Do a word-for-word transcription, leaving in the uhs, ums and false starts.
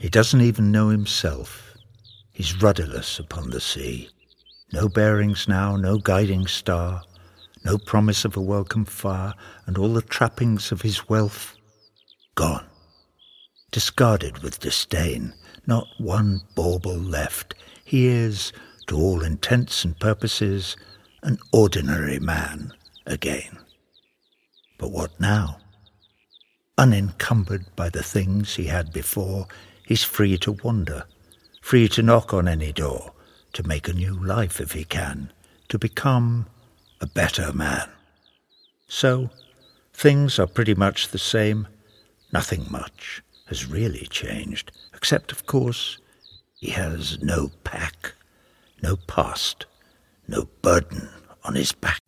He doesn't even know himself. He's rudderless upon the sea. No bearings now, no guiding star, no promise of a welcome fire, and all the trappings of his wealth gone, discarded with disdain. Not one bauble left. He is, to all intents and purposes, an ordinary man again. But what now? Unencumbered by the things he had before, he's free to wander, free to knock on any door, to make a new life if he can, to become a better man. So, things are pretty much the same. Nothing much has really changed, except, of course, he has no pack, no past, no burden on his back.